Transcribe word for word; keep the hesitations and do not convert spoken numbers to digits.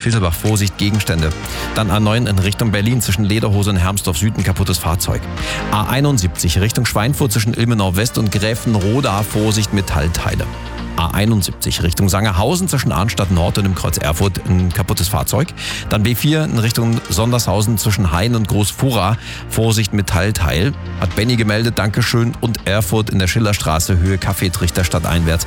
Schließerbach, Vorsicht, Gegenstände. Dann A neun in Richtung Berlin zwischen Lederhose und Hermsdorf Süd, ein kaputtes Fahrzeug. A einundsiebzig Richtung Schweinfurt zwischen Ilmenau West und Gräfenroda, Vorsicht, Metallteile. A einundsiebzig Richtung Sangerhausen zwischen Arnstadt Nord und dem Kreuz Erfurt, ein kaputtes Fahrzeug. Dann B vier in Richtung Sondershausen zwischen Hain und Großfurra, Vorsicht, Metallteil. Hat Benny gemeldet, Dankeschön. Und Erfurt in der Schillerstraße, Höhe Kaffeetrichter stadteinwärts,